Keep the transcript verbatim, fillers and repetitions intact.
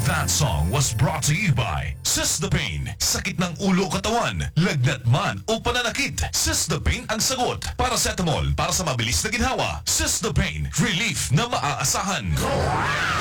That song was brought to you by Cisdapine. Sakit ng ulo katawan, lagnat man o pananakit, Cisdapine ang sagot. Paracetamol para sa mabilis na ginhawa. Cisdapine, relief na maaasahan.